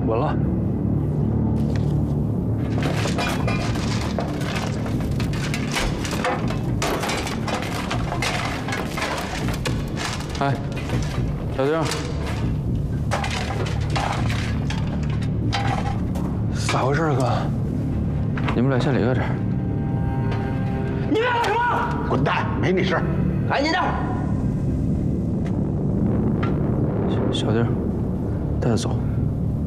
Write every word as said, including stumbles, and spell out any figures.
稳了。哎，小丁，咋回事，哥？你们俩先离开这儿。 你们俩干什么？ 滚蛋，没你事。 赶紧的！ 小丁，带他走。